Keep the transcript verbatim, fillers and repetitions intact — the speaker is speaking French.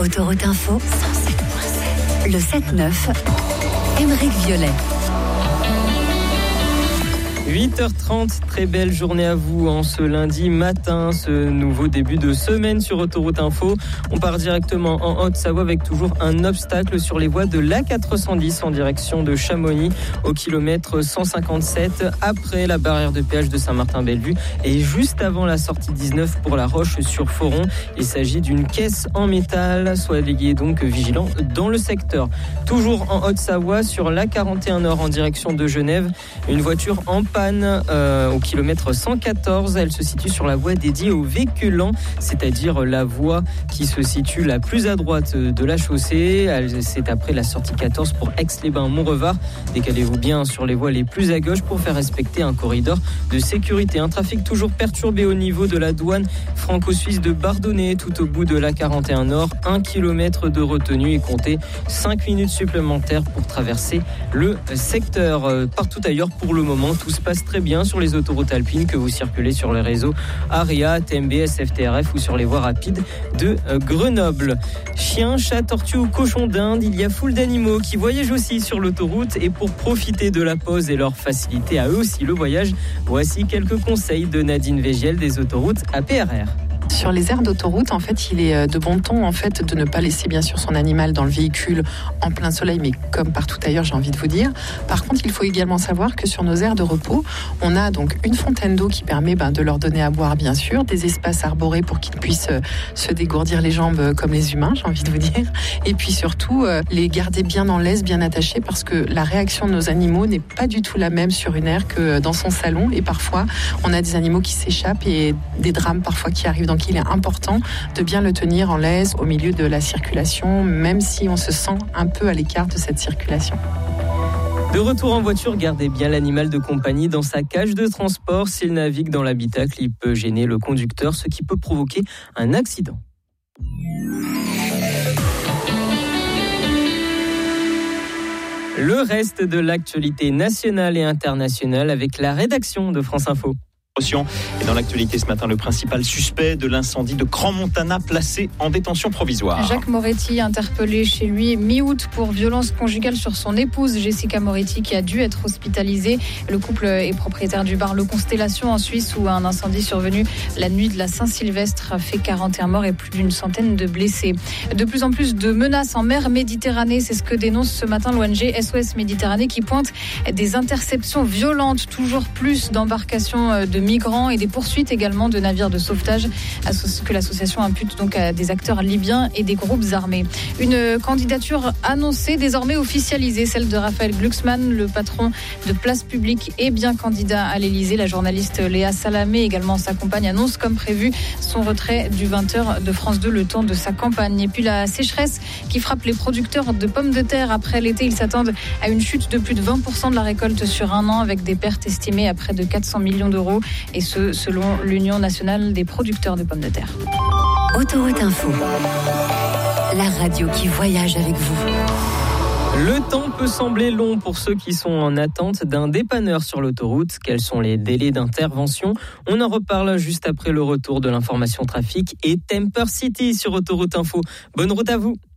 Autoroute Info, cent sept virgule sept. Le sept neuf, Aymeric Violet. huit heures trente, très belle journée à vous en ce lundi matin, ce nouveau début de semaine sur Autoroute Info. On part directement en Haute-Savoie avec toujours un obstacle sur les voies de l'A quatre cent dix en direction de Chamonix au kilomètre cent cinquante-sept après la barrière de péage de Saint-Martin-Bellevue et juste avant la sortie dix-neuf pour La Roche-sur-Foron. Il s'agit d'une caisse en métal, soyez donc vigilants dans le secteur. Toujours en Haute-Savoie sur l'A quarante et un Nord en direction de Genève, une voiture en panne Euh, au kilomètre cent quatorze. Elle se situe sur la voie dédiée aux véhicules lents, c'est-à-dire la voie qui se situe la plus à droite de la chaussée. Elle, c'est après la sortie quatorze pour Aix-les-Bains-Montrevard. Décalez-vous bien sur les voies les plus à gauche pour faire respecter un corridor de sécurité. Un trafic toujours perturbé au niveau de la douane franco-suisse de Bardonnay, tout au bout de l'A quarante et un Nord. Un kilomètre de retenue et comptez cinq minutes supplémentaires pour traverser le secteur. Euh, partout ailleurs, pour le moment, tout se passe très bien sur les autoroutes alpines que vous circulez sur les réseaux Aria, T M B, S F T R F ou sur les voies rapides de Grenoble. Chiens, chats, tortues ou cochons d'Inde, il y a foule d'animaux qui voyagent aussi sur l'autoroute et pour profiter de la pause et leur faciliter à eux aussi le voyage, voici quelques conseils de Nadine Végiel des autoroutes A P R R. Sur les aires d'autoroute, en fait, il est de bon ton en fait, de ne pas laisser bien sûr son animal dans le véhicule en plein soleil, mais comme partout ailleurs, j'ai envie de vous dire. Par contre, il faut également savoir que sur nos aires de repos, on a donc une fontaine d'eau qui permet ben, de leur donner à boire, bien sûr, des espaces arborés pour qu'ils puissent euh, se dégourdir les jambes comme les humains, j'ai envie de vous dire. Et puis surtout, euh, les garder bien en laisse, bien attachés, parce que la réaction de nos animaux n'est pas du tout la même sur une aire que dans son salon. Et parfois, on a des animaux qui s'échappent et des drames parfois qui arrivent. Donc, il est important de bien le tenir en laisse au milieu de la circulation, même si on se sent un peu à l'écart de cette circulation. De retour en voiture, gardez bien l'animal de compagnie dans sa cage de transport. S'il navigue dans l'habitacle, il peut gêner le conducteur, ce qui peut provoquer un accident. Le reste de l'actualité nationale et internationale avec la rédaction de France Info. Et dans l'actualité ce matin, le principal suspect de l'incendie de Crans-Montana placé en détention provisoire. Jacques Moretti, interpellé chez lui mi-août pour violence conjugale sur son épouse Jessica Moretti, qui a dû être hospitalisée. Le couple est propriétaire du bar Le Constellation en Suisse, où un incendie survenu la nuit de la Saint-Sylvestre a fait quarante et un morts et plus d'une centaine de blessés. De plus en plus de menaces en mer Méditerranée, c'est ce que dénonce ce matin l'O N G S O S Méditerranée, qui pointe des interceptions violentes, toujours plus d'embarcations de migrants et des poursuites également de navires de sauvetage que l'association impute donc à des acteurs libyens et des groupes armés. Une candidature annoncée, désormais officialisée, celle de Raphaël Glucksmann, le patron de Place Publique, est bien candidat à l'Élysée. La journaliste Léa Salamé, également sa compagne, annonce comme prévu son retrait du vingt heures de France deux le temps de sa campagne. Et puis la sécheresse qui frappe les producteurs de pommes de terre après l'été. Ils s'attendent à une chute de plus de vingt pour cent de la récolte sur un an, avec des pertes estimées à près de quatre cents millions d'euros. Et ce, selon l'Union nationale des producteurs de pommes de terre. Autoroute Info, la radio qui voyage avec vous. Le temps peut sembler long pour ceux qui sont en attente d'un dépanneur sur l'autoroute. Quels sont les délais d'intervention ? On en reparle juste après le retour de l'information trafic et Temper City sur Autoroute Info. Bonne route à vous.